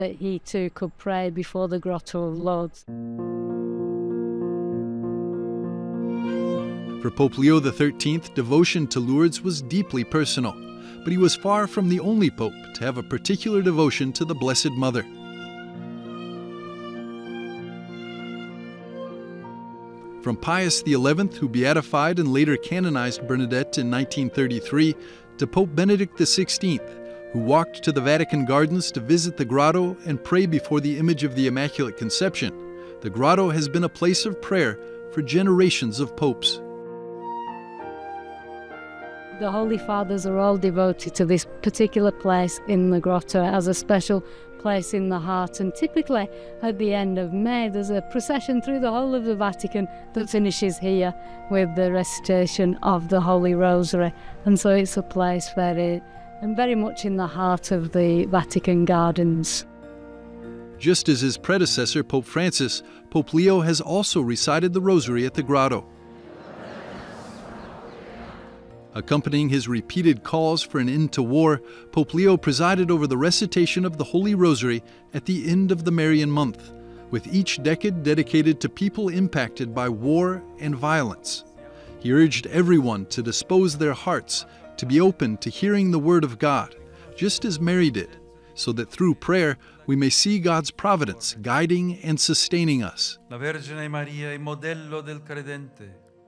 that he too could pray before the Grotto of Lourdes. For Pope Leo XIII, devotion to Lourdes was deeply personal, but he was far from the only pope to have a particular devotion to the Blessed Mother. From Pius XI, who beatified and later canonized Bernadette in 1933, to Pope Benedict XVI, who walked to the Vatican Gardens to visit the grotto and pray before the image of the Immaculate Conception, the grotto has been a place of prayer for generations of popes. The Holy Fathers are all devoted to this particular place in the grotto as a special place in the heart, and typically at the end of May there's a procession through the whole of the Vatican that finishes here with the recitation of the Holy Rosary, and so it's a place very much in the heart of the Vatican Gardens. Just as his predecessor, Pope Francis, Pope Leo has also recited the Rosary at the grotto. Accompanying his repeated calls for an end to war, Pope Leo presided over the recitation of the Holy Rosary at the end of the Marian month, with each decade dedicated to people impacted by war and violence. He urged everyone to dispose their hearts to be open to hearing the Word of God, just as Mary did, so that through prayer we may see God's providence guiding and sustaining us. La Vergine Maria è modello del credente.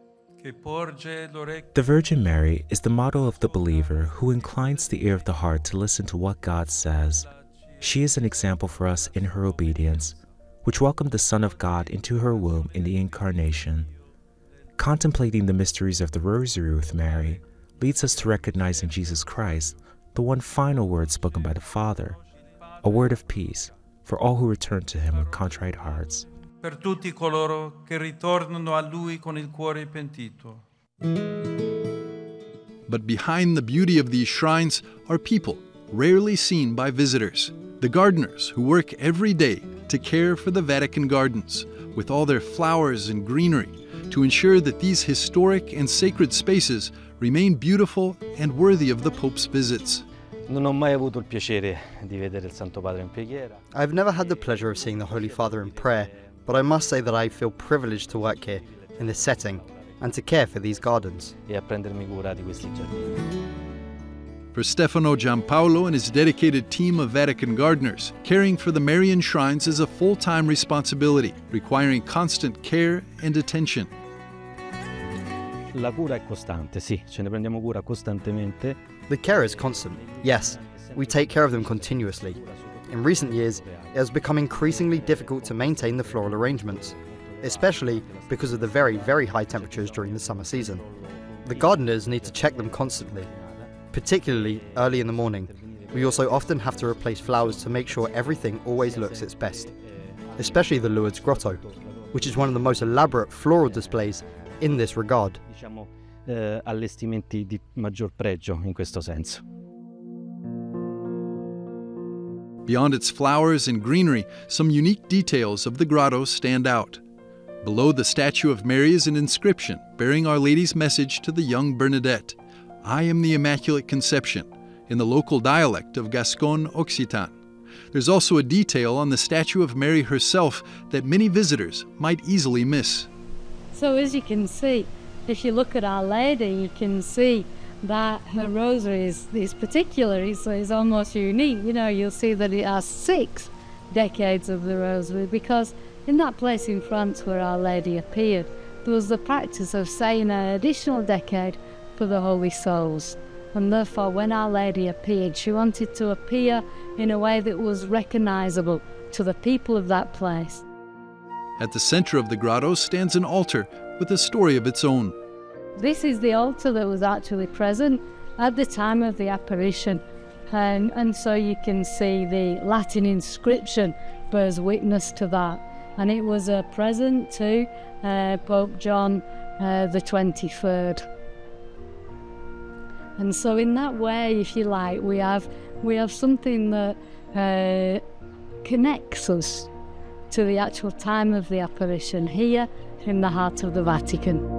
The Virgin Mary is the model of the believer who inclines the ear of the heart to listen to what God says. She is an example for us in her obedience, which welcomed the Son of God into her womb in the Incarnation. Contemplating the mysteries of the Rosary with Mary leads us to recognize in Jesus Christ the one final word spoken by the Father, a word of peace for all who return to Him with contrite hearts. Per tutti coloro che ritornano a Lui con il cuore pentito. But behind the beauty of these shrines are people rarely seen by visitors, the gardeners who work every day to care for the Vatican Gardens, with all their flowers and greenery, to ensure that these historic and sacred spaces remain beautiful and worthy of the Pope's visits. Non ho mai avuto il piacere di vedere il Santo Padre in preghiera. I've never had the pleasure of seeing the Holy Father in prayer, but I must say that I feel privileged to work here, in this setting, and to care for these gardens. E a prendermi cura di questi giardini. For Stefano Giampaolo and his dedicated team of Vatican gardeners, caring for the Marian shrines is a full-time responsibility, requiring constant care and attention. La cura è costante, sì, ce ne prendiamo cura costantemente. The care is constant, yes. We take care of them continuously. In recent years, it has become increasingly difficult to maintain the floral arrangements, especially because of the very, very high temperatures during the summer season. The gardeners need to check them constantly, particularly early in the morning. We also often have to replace flowers to make sure everything always looks its best, especially the Lourdes Grotto, which is one of the most elaborate floral displays in this regard. Diciamo, allestimenti di maggior pregio in questo senso. Beyond its flowers and greenery, some unique details of the grotto stand out. Below the statue of Mary is an inscription bearing Our Lady's message to the young Bernadette, "I am the Immaculate Conception," in the local dialect of Gascon Occitan. There's also a detail on the statue of Mary herself that many visitors might easily miss. So as you can see, if you look at Our Lady, you can see that her rosary is particular, is almost unique. You know, you'll see that it has 6 decades of the rosary, because in that place in France where Our Lady appeared, there was the practice of saying an additional decade for the Holy Souls. And therefore, when Our Lady appeared, she wanted to appear in a way that was recognizable to the people of that place. At the center of the grotto stands an altar with a story of its own. This is the altar that was actually present at the time of the apparition, and so you can see the Latin inscription bears witness to that, and it was a present to Pope John the 23rd. And so in that way, if you like, we have something that connects us to the actual time of the apparition here in the heart of the Vatican.